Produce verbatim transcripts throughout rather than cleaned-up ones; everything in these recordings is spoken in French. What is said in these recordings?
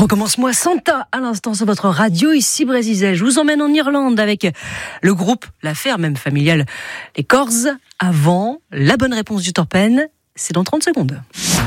Recommence-moi Santa à l'instant sur votre radio, ici Brésisel. Je vous emmène en Irlande avec le groupe, l'affaire même familiale, les Corrs. Avant, la bonne réponse du Torpen, c'est dans trente secondes.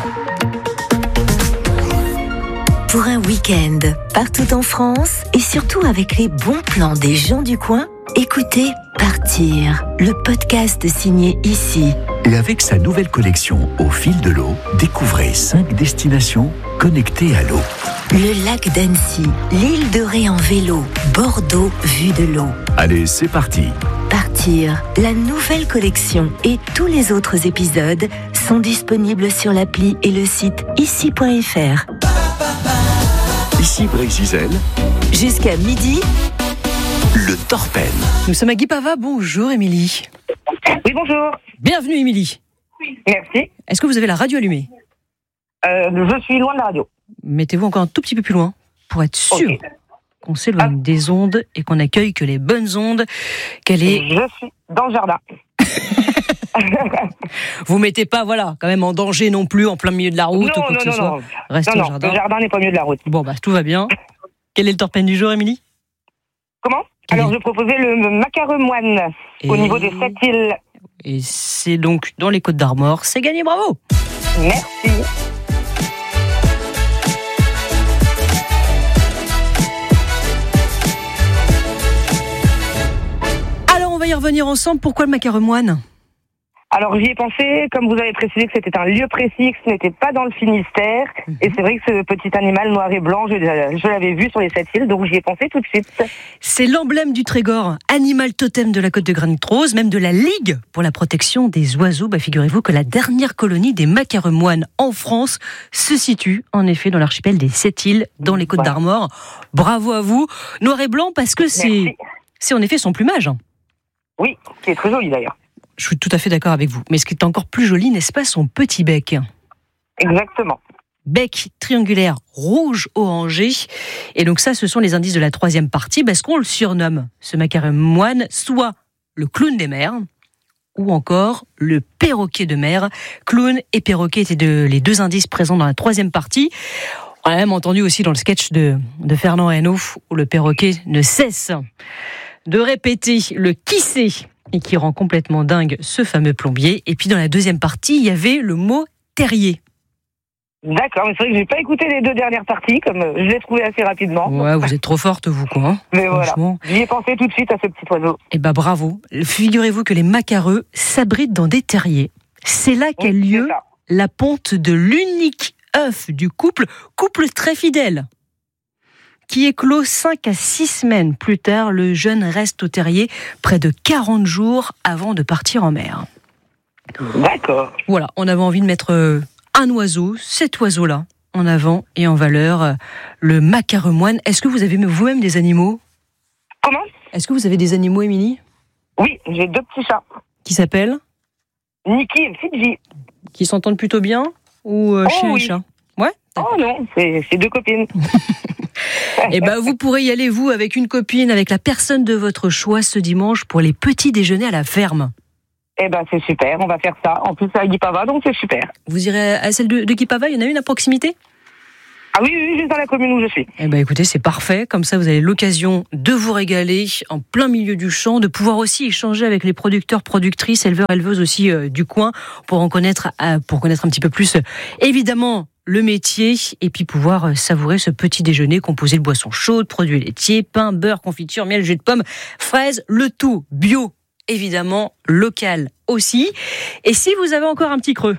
Pour un week-end, partout en France et surtout avec les bons plans des gens du coin, écoutez Partir, le podcast signé Ici. Et avec sa nouvelle collection Au fil de l'eau, découvrez cinq destinations connectées à l'eau. Le lac d'Annecy, l'île de Ré en vélo, Bordeaux vue de l'eau. Allez, c'est parti. Partir, la nouvelle collection et tous les autres épisodes sont disponibles sur l'appli et le site ici point f r. Ici Brésisel. Jusqu'à midi, le Torpen. Nous sommes à Guipava. Bonjour Émilie. Oui, bonjour. Bienvenue Émilie. Merci. Est-ce que vous avez la radio allumée ? Euh, je suis loin de la radio. Mettez-vous encore un tout petit peu plus loin pour être sûr Okay. qu'on s'éloigne ah. des ondes et qu'on accueille que les bonnes ondes. Qu'elle est... Je suis dans le jardin. Vous mettez pas, voilà, quand même en danger non plus en plein milieu de la route non, ou quoi non, que ce non, soit. non. Restez non, au non, jardin. Le jardin n'est pas mieux de la route. Bon, bah tout va bien. Quel est le Torpen du jour, Émilie ? Comment ? Quel Alors, est... je proposais le macaremoine et... au niveau des sept îles. Et c'est donc dans les Côtes d'Armor. C'est gagné, bravo ! Merci. Alors, on va y revenir ensemble. Pourquoi le macaremoine ? Alors, j'y ai pensé, comme vous avez précisé que c'était un lieu précis, que ce n'était pas dans le Finistère. Mmh. Et c'est vrai que ce petit animal noir et blanc, je, je l'avais vu sur les sept îles, donc j'y ai pensé tout de suite. C'est l'emblème du Trégor, animal totem de la côte de Granit-Rose, même de la Ligue pour la protection des oiseaux. Bah, figurez-vous que la dernière colonie des macaremoines en France se situe en effet dans l'archipel des sept îles, dans les Côtes voilà. d'Armor. Bravo à vous. Noir et blanc parce que c'est, c'est en effet son plumage. Oui, c'est très joli d'ailleurs. Je suis tout à fait d'accord avec vous. Mais ce qui est encore plus joli, n'est-ce pas, son petit bec ? Exactement. Bec triangulaire rouge orangé. Et donc ça, ce sont les indices de la troisième partie, parce qu'on le surnomme, ce macaremoine, soit le clown des mers, ou encore le perroquet de mer. Clown et perroquet étaient de, les deux indices présents dans la troisième partie. On a même entendu aussi dans le sketch de, de Fernand Reynaud, où le perroquet ne cesse de répéter le qui sait, et qui rend complètement dingue ce fameux plombier. Et puis dans la deuxième partie, il y avait le mot terrier. D'accord, mais c'est vrai que j'ai pas écouté les deux dernières parties, comme je l'ai trouvé assez rapidement. Ouais, vous êtes trop forte, vous, quoi. Hein, mais voilà, j'y ai pensé tout de suite à ce petit oiseau. Eh ben bravo. Figurez-vous que les macareux s'abritent dans des terriers. C'est là qu'a oui, lieu la ponte de l'unique œuf du couple, couple très fidèle, qui éclot cinq à six semaines plus tard. Le jeune reste au terrier près de quarante jours avant de partir en mer. D'accord. Voilà, on avait envie de mettre un oiseau, cet oiseau-là, en avant et en valeur, le macaremoine. Est-ce que vous avez vous-même des animaux ? Comment ? Est-ce que vous avez des animaux, Émilie ? Oui, j'ai deux petits chats. Qui s'appellent ? Niki et Fidji. Qui s'entendent plutôt bien ? Ou euh, oh, chien oui. et chat ? Ouais ? Oh non, c'est, c'est deux copines. Eh ben, vous pourrez y aller, vous, avec une copine, avec la personne de votre choix ce dimanche pour les petits déjeuners à la ferme. Eh ben, c'est super, on va faire ça. En plus, c'est à Guipava, donc c'est super. Vous irez à celle de, de Guipava, il y en a une à proximité ? Ah oui, oui, juste dans la commune où je suis. Eh ben, écoutez, c'est parfait. Comme ça, vous avez l'occasion de vous régaler en plein milieu du champ, de pouvoir aussi échanger avec les producteurs, productrices, éleveurs, éleveuses aussi euh, du coin pour en connaître, euh, pour connaître un petit peu plus, euh, évidemment, le métier, et puis pouvoir savourer ce petit déjeuner composé de boissons chaudes, produits laitiers, pain, beurre, confiture, miel, jus de pomme, fraises, le tout bio, évidemment, local aussi. Et si vous avez encore un petit creux,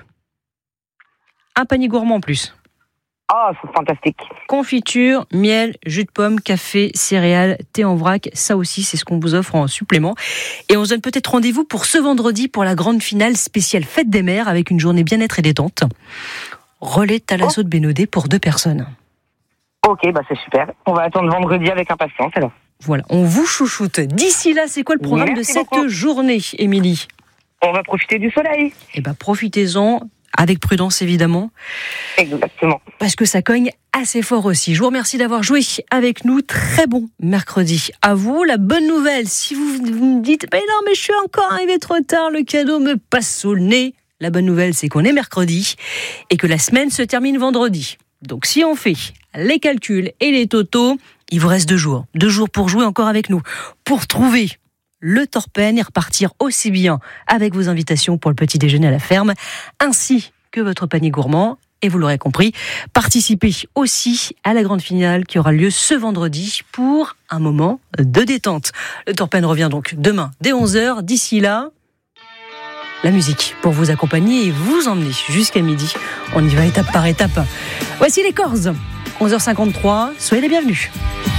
un panier gourmand en plus. Ah, oh, c'est fantastique. Confiture, miel, jus de pomme, café, céréales, thé en vrac, ça aussi c'est ce qu'on vous offre en supplément. Et on se donne peut-être rendez-vous pour ce vendredi pour la grande finale spéciale Fête des Mères avec une journée bien-être et détente. Relais Thalasso de Bénodet pour deux personnes. Ok, bah c'est super. On va attendre vendredi avec impatience alors. Voilà, on vous chouchoute. D'ici là, c'est quoi le programme Merci de cette beaucoup. journée, Émilie ? On va profiter du soleil. Eh ben, profitez-en, avec prudence évidemment. Exactement. Parce que ça cogne assez fort aussi. Je vous remercie d'avoir joué avec nous. Très bon mercredi à vous. La bonne nouvelle, si vous, vous me dites, mais non, mais je suis encore arrivé trop tard, le cadeau me passe sous le nez. La bonne nouvelle, c'est qu'on est mercredi et que la semaine se termine vendredi. Donc si on fait les calculs et les totaux, il vous reste deux jours. Deux jours pour jouer encore avec nous, pour trouver le Torpen et repartir aussi bien avec vos invitations pour le petit déjeuner à la ferme, ainsi que votre panier gourmand. Et vous l'aurez compris, participez aussi à la grande finale qui aura lieu ce vendredi pour un moment de détente. Le Torpen revient donc demain dès onze heures. D'ici là, la musique pour vous accompagner et vous emmener jusqu'à midi. On y va étape par étape. Voici les Corses, onze heures cinquante-trois. Soyez les bienvenus.